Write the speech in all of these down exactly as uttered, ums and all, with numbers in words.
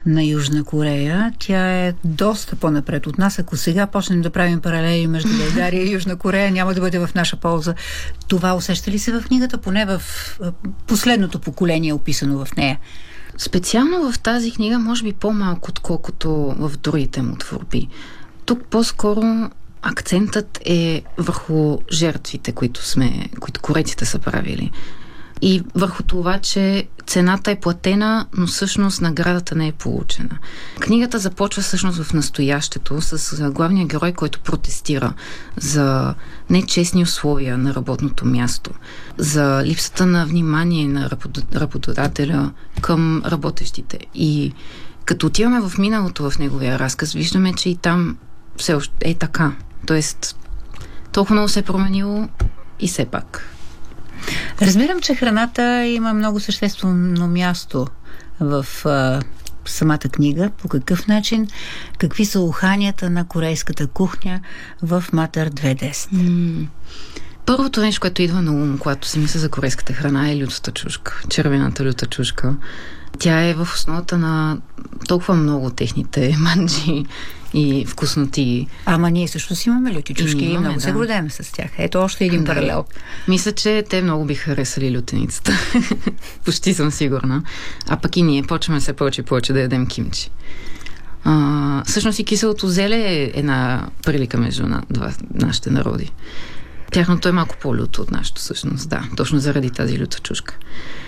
на Южна Корея. Тя е доста по-напред от нас. Ако сега почнем да правим паралели между България и Южна Корея, няма да бъде в наша полза. Това усеща ли се в книгата, поне в последното поколение, описано в нея? Специално в тази книга, може би по-малко, отколкото в другите му творби. Тук по-скоро акцентът е върху жертвите, които сме, които корейците са правили. И върху това, че цената е платена, но всъщност наградата не е получена. Книгата започва всъщност в настоящето с главния герой, който протестира за нечестни условия на работното място, за липсата на внимание на работодателя към работещите. И като отиваме в миналото в неговия разказ, виждаме, че и там все още е така. Тоест, толкова много се е променило и все пак. Разбирам, че храната има много съществено място в а, самата книга. По какъв начин? Какви са уханията на корейската кухня в Матър две десет? М- Първото нещо, което идва на ум, когато се мисля за корейската храна, е лютата чушка. Червената люта чушка. Тя е в основата на толкова много техните манджи и вкусноти. Ама ние също си имаме люти чушки и, и много да. се гордеем с тях. Ето още един да. паралел. Мисля, че те много би харесали лютеницата. Почти съм сигурна. А пък и ние почваме се повече и повече да ядем кимчи. А, всъщност и киселото зеле е една прилика между на, два, нашите народи. Тяхното е малко по-люто от нашето всъщност, да. Точно заради тази люта чушка.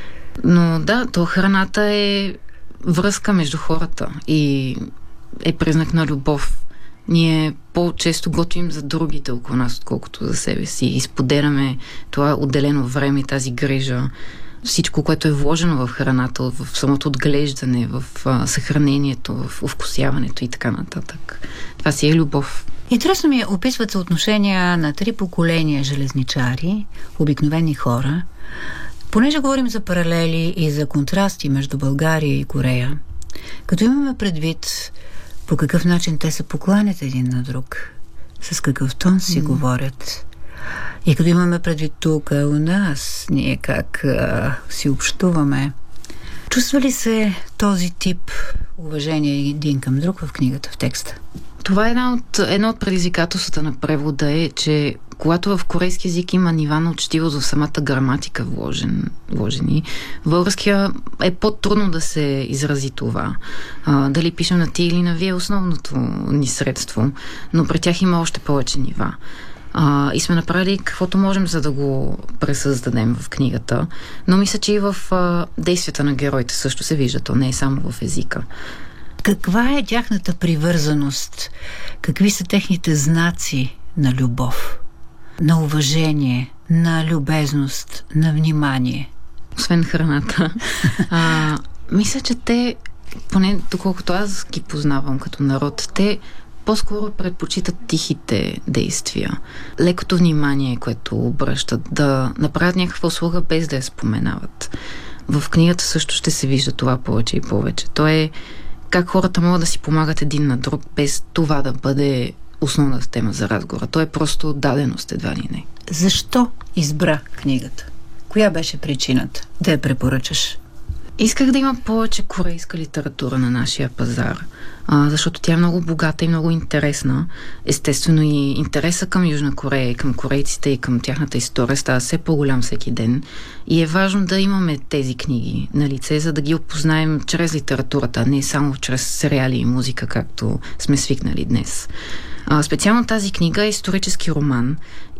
Но да, то храната е връзка между хората и е признак на любов. Ние по-често готвим за другите около нас, отколкото за себе си. И споделяме това отделено време, тази грижа. Всичко, което е вложено в храната, в самото отглеждане, в а, съхранението, в овкусяването и така нататък. Това си е любов. Интересно ми е, описват се отношения на три поколения железничари, обикновени хора. Понеже говорим за паралели и за контрасти между България и Корея, като имаме предвид по какъв начин те се покланят един на друг, с какъв тон си mm. говорят, и като имаме предвид тук у нас, ние как а, си общуваме, чувства ли се този тип уважение един към друг в книгата, в текста? Това е едно от, едно от предизвикателствата на превода е, че когато в корейски език има нива на учтивост в самата граматика вложен, вложени, в българския е по-трудно да се изрази това. А, дали пишем на ти или на вие е основното ни средство, но при тях има още повече нива. А, и сме направили каквото можем, за да го пресъздадем в книгата. Но мисля, че и в а, действията на героите също се вижда. То не е само в езика. Каква е тяхната привързаност? Какви са техните знаци на любов, на уважение, на любезност, на внимание? Освен храната. а, мисля, че те, поне доколкото аз ги познавам като народ, те по-скоро предпочитат тихите действия. Лекото внимание, което обръщат, да направят някаква услуга без да я споменават. В книгата също ще се вижда това повече и повече. То е как хората могат да си помагат един на друг, без това да бъде основната тема за разговора. То е просто даденост, едва ли не. Защо избра книгата? Коя беше причината да я препоръчаш? Исках да има повече корейска литература на нашия пазар, а, защото тя е много богата и много интересна. Естествено и интереса към Южна Корея, към корейците и към тяхната история става все по-голям всеки ден. И е важно да имаме тези книги на лице, за да ги опознаем чрез литературата, не само чрез сериали и музика, както сме свикнали днес. А, специално тази книга е исторически роман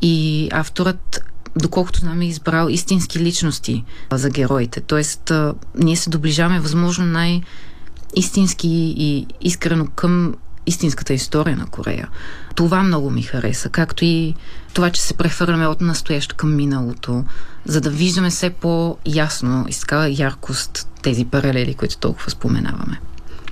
и авторът, доколкото знам, е избрал истински личности за героите. Тоест, а, ние се доближаваме възможно най-истински и искрено към истинската история на Корея. Това много ми хареса, както и това, че се прехвърляме от настоящо към миналото, за да виждаме все по-ясно и с такава яркост тези паралели, които толкова споменаваме.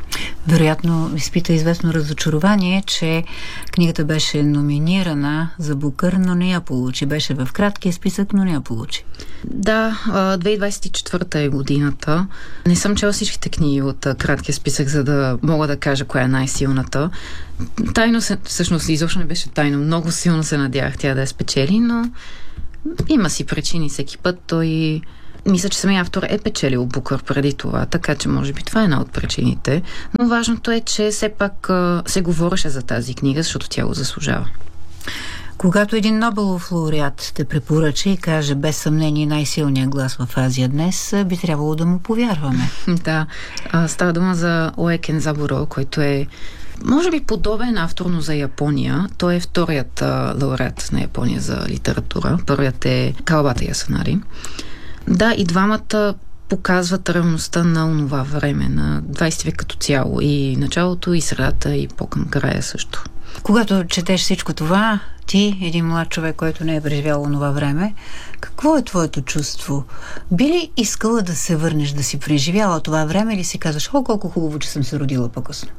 Вероятно изпита известно разочарование, че книгата беше номинирана за Букър, но не я получи. Беше в краткия списък, но не я получи. Да, две хиляди двадесет и четвърта е годината. Не съм чела всичките книги от краткия списък, за да мога да кажа коя е най-силната. Тайно се, всъщност изобщо не беше тайно. Много силно се надявах тя да я спечели, но има си причини всеки път. Той Мисля, че самия автор е печелил Букър преди това, така че може би това е една от причините. Но важното е, че все пак а, се говореше за тази книга, защото тя го заслужава. Когато един Нобелов лауреат те препоръча и каже без съмнение най-силният глас в Азия днес, би трябвало да му повярваме. Да, става дума за Ое Кензабуро, който е може би подобен автор, но за Япония. Той е вторият а, лауреат на Япония за литература. Първият е Кавабата Ясунари. Да, и двамата показват реалността на онова време, на двайсети век като цяло. И началото, и средата, и по-към края също. Когато четеш всичко това, ти, един млад човек, който не е преживял онова време, какво е твоето чувство? Би ли искала да се върнеш, да си преживяла това време, или си казваш, о, колко хубаво, че съм се родила по-късно?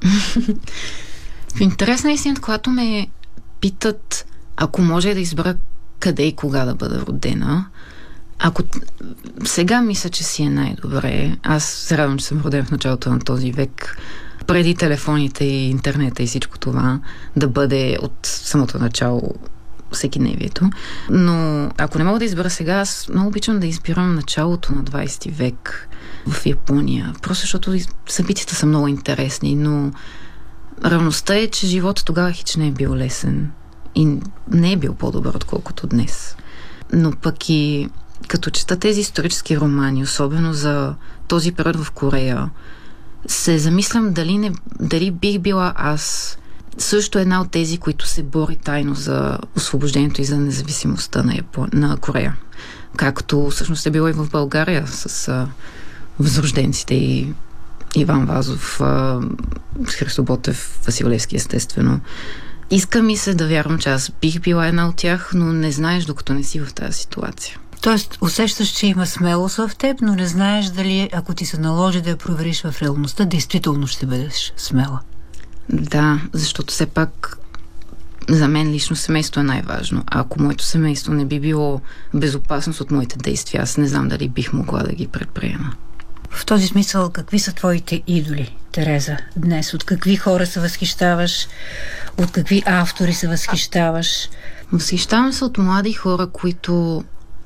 В интерес на истината, когато ме питат, ако може да избера къде и кога да бъда родена, ако сега мисля, че си е най-добре, аз се радвам, че съм роден в началото на този век, преди телефоните и интернета и всичко това, да бъде от самото начало всекидневието. Но ако не мога да избера сега, аз много обичам да избирам началото на двайсети век в Япония. Просто защото събитията са много интересни, но равността е, че животът тогава хич не е бил лесен и не е бил по-добър, отколкото днес. Но пък и като чета тези исторически романи, особено за този период в Корея, се замислям дали, не, дали бих била аз също една от тези, които се бори тайно за освобождението и за независимостта на, Япон... на Корея. Както всъщност е било и в България с а, възрожденците и Иван Вазов, а, Христо Ботев, Васил Левски, естествено. Иска ми се да вярвам, че аз бих била една от тях, но не знаеш, докато не си в тази ситуация. Тоест, усещаш, че има смелост в теб, но не знаеш дали, ако ти се наложи да я провериш в реалността, действително ще бъдеш смела. Да, защото все пак за мен лично семейство е най-важно. А ако моето семейство не би било безопасност от моите действия, аз не знам дали бих могла да ги предприема. В този смисъл, какви са твоите идоли, Тереза, днес? От какви хора се възхищаваш? От какви автори се възхищаваш? Възхищавам се от млади хора, които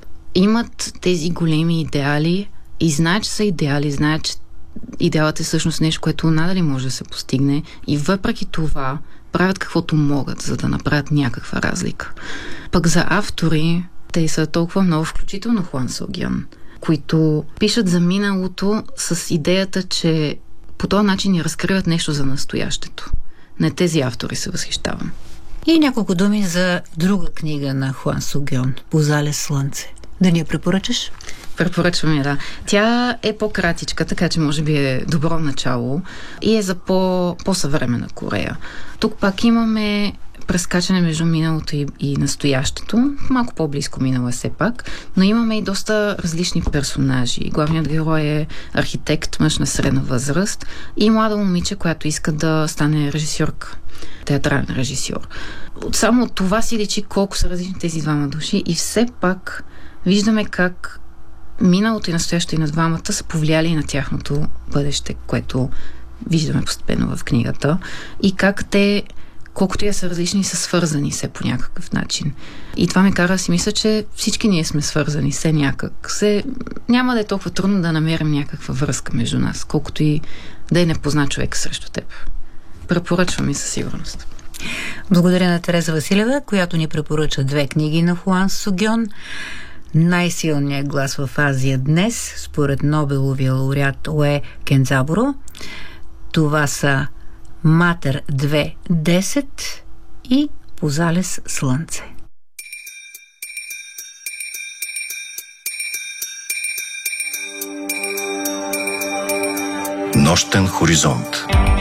имат тези големи идеали и знаят, че са идеали, знаят, че идеалът е всъщност нещо, което надали може да се постигне, и въпреки това правят каквото могат, за да направят някаква разлика. Пък за автори, те са толкова много, включително Хуан Согян, които пишат за миналото с идеята, че по този начин ни разкриват нещо за настоящето. На тези автори се възхищавам. И няколко думи за друга книга на Хуан Согян, "По залез слънце". Да ни я препоръчаш? Препоръчвам я, да. Тя е по-кратичка, така че може би е добро начало и е за по, по-съвременна Корея. Тук пак имаме прескачане между миналото и, и настоящето. Малко по-близко минало е все пак, но имаме и доста различни персонажи. Главният герой е архитект, мъж на средна възраст, и млада момиче, която иска да стане режисьорка, театрален режисьор. Само от това си личи колко са различни тези двама души, и все пак виждаме как миналото и настоящето и на двамата са повлияли и на тяхното бъдеще, което виждаме постепенно в книгата, и как те, колкото и са различни, са свързани все по някакъв начин. И това ме кара да си мисля, че всички ние сме свързани все някак. Се, няма да е толкова трудно да намерим някаква връзка между нас, колкото и да е непознат човек срещу теб. Препоръчвам и със сигурност. Благодаря на Тереза Василева, която ни препоръча две книги на Хуан Согян. Най-силният глас в Азия днес, според Нобеловия лауреат Ое Кензабуро. Това са Матер две десет и По залез слънце. Нощен хоризонт.